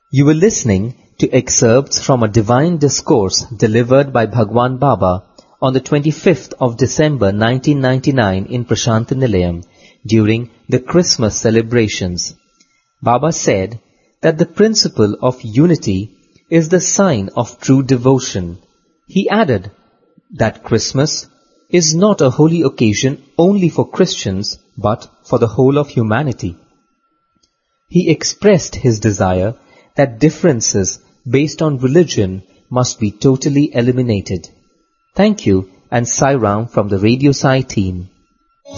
You were listening to excerpts from a divine discourse delivered by Bhagwan Baba on the 25th of December 1999 in Prasanthi Nilayam during the Christmas celebrations. Baba said that the principle of unity is the sign of true devotion. He added that Christmas is not a holy occasion only for Christians but for the whole of humanity. He expressed his desire that differences based on religion must be totally eliminated. Thank you and Sai Ram from the Radio Sai team.